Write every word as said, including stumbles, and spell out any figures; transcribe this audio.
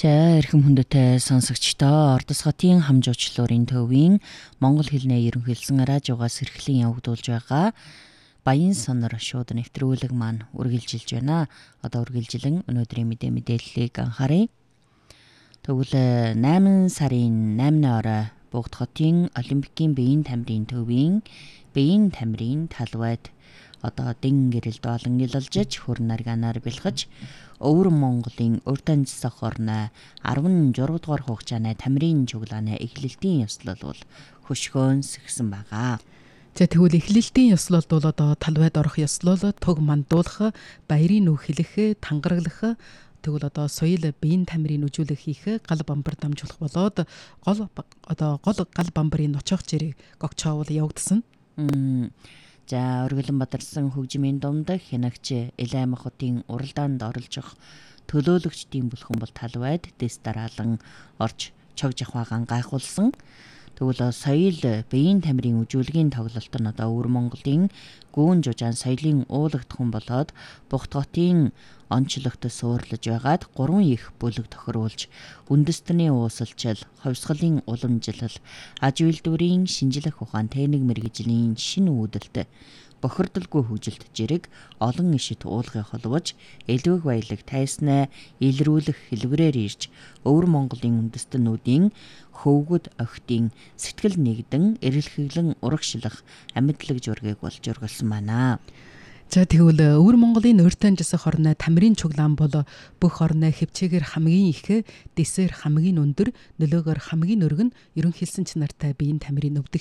За эрхэм хүндэтэй сонсогчдоо Ордосготын хамжуучлалын төвийн Монгол хэлний ерөнхийлсөн радиогоос эрхлэн явагдуулж байгаа Баян сонор шууд нэвтрүүлэг маань үргэлжилж байна. Одоо үргэлжилэн өнөөдрийн мэдээ мэдээллийг анхаарай. Тэгвэл найман сарын наймны орой Богдхотын Олимпикийн биеийн тамирын төвийн биеийн тамирын талбайд одоо дэн гэрэлд олон нэлэлжж хөрн нарганаар бэлхэж Өвөр Монголын урьд анжсах орны арван зурав дугаар хугацааны тамирын чуглааны эхлэлтийн ёслол бол хөшгөөнсгсөн байгаа. За тэгвэл эхлэлтийн ёслолд бол одоо талбайд орох ёслол, туг мандуулах, баярын үг хэлэх, тангараглах, тэгвэл одоо соёл биеийн тамирын үжүүлэг хийх, гал бамбар дамжуулах болоод гол одоо гол гал бамбарын ночоох жирийг гогчоовол явагдсан. За Өргөлөн Бадарсан хөгжмийн дунд хянагч Элайм хотын уралдаанд оролцох төлөөлөгчдийн бүлхэн бол талбайд дэс дараалан орж чогж ахваагаан гайхуулсан. Тэгвэл соёл биеийн тамирын үжүүлгийн тоглолт нь одоо Өвөр Монголын гүүн жужаан соёлын уулагдах хүн болоод Богдхотын онцлогт суурлаж байгаад гурван их бүлэг тохируулж үндэстний уусалчил, ховсголын уламжлал, аж үйлдвэрийн шинжлэх ухаан техник мэргэжлийн шинэ үүдэлт бохирдолгүй хөгжилт жирэг олон ишит уулгыг холбож элвэг баялаг тайснаа илрүүлэх хэлбэрээр ирж Өвөр Монголын үндэстнүүдийн хөвгөд охидын сэтгэл нэгдэн эрэлхэглэн урагшлах амьдлаг жургийг болж ургалсан байна. За тэгвэл Өвөр Монголын урьд анжсах орны тамирын чуглаан бол бүх орны хөвчээгээр хамгийн их, дэсээр хамгийн өндөр, нөлөөгөөр хамгийн өргөн ерөнхийлсөн нартай биеийн тамирын өвдөг